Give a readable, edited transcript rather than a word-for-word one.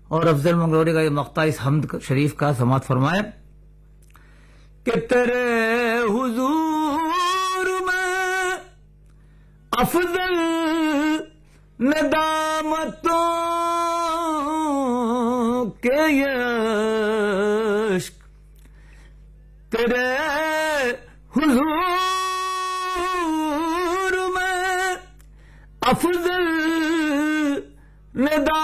और अफजल मंगलोरी का ये मक्ता इस हम्द शरीफ का समात फरमाए कि तेरे हुजूर में अफजल नदामतों के यश्क, तेरे हुजूर में अफजल